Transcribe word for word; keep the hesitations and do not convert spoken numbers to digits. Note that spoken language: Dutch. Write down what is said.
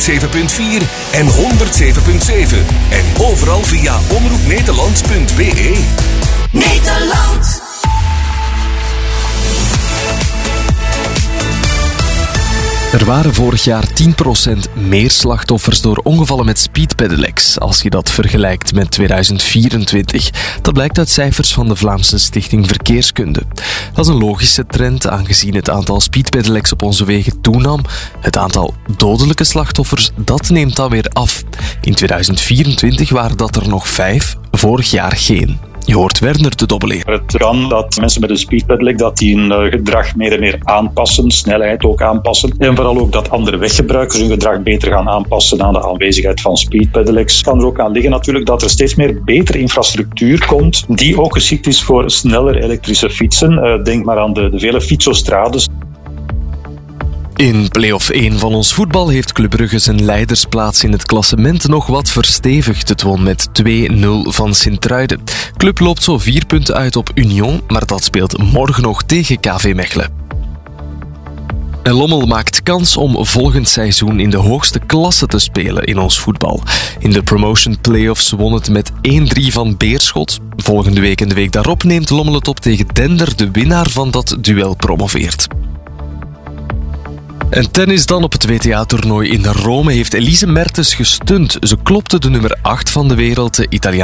honderdzeven punt vier en honderdzeven punt zeven. En overal via omroep nederland punt b e. Nederland. Er waren vorig jaar tien procent meer slachtoffers door ongevallen met speedpedelecs, als je dat vergelijkt met tweeduizend vierentwintig. Dat blijkt uit cijfers van de Vlaamse Stichting Verkeerskunde. Dat is een logische trend, aangezien het aantal speedpedelecs op onze wegen toenam. Het aantal dodelijke slachtoffers, dat neemt dan weer af. In tweeduizend vierentwintig waren dat er nog vijf, vorig jaar geen. Je hoort Werner de Dobbeleer. Het kan dat mensen met een speedpedelec dat die hun uh, gedrag meer en meer aanpassen, snelheid ook aanpassen. En vooral ook dat andere weggebruikers hun gedrag beter gaan aanpassen aan de aanwezigheid van speedpedelecs. Het kan er ook aan liggen natuurlijk dat er steeds meer betere infrastructuur komt die ook geschikt is voor sneller elektrische fietsen. Uh, denk maar aan de, de vele fietsostrades. In play-off één van ons voetbal heeft Club Brugge zijn leidersplaats in het klassement nog wat verstevigd. Het won met twee nul van Sint-Truiden. Club loopt zo vier punten uit op Union, maar dat speelt morgen nog tegen K V Mechelen. En Lommel maakt kans om volgend seizoen in de hoogste klasse te spelen in ons voetbal. In de promotion playoffs won het met één drie van Beerschot. Volgende week en de week daarop neemt Lommel het op tegen Dender. De winnaar van dat duel promoveert. En tennis dan. Op het W T A-toernooi in Rome heeft Elise Mertens gestunt. Ze klopte de nummer acht van de wereld, de Italiaan.